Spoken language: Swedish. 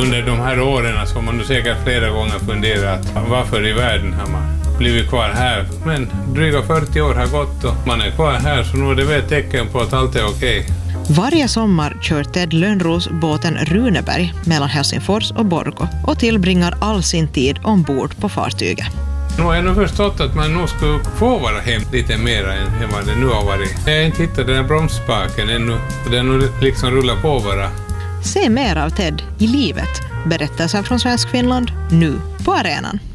Under de här åren så har man säkert flera gånger funderat varför i världen har man blivit kvar här. Men dryga 40 år har gått och man är kvar här, så nu är det väl ett tecken på att allt är okej. Varje sommar kör Ted Lönnros båten Runeberg mellan Helsingfors och Borgå och tillbringar all sin tid ombord på fartyget. Nu har jag nog förstått att man nog skulle få vara hem lite mer än vad det nu har varit. Jag har inte hittat den här bromsspaken ännu och den nu liksom rullar på bara. Se mer av Ted i livet. Berättelser från Svensk Finland nu på arenan.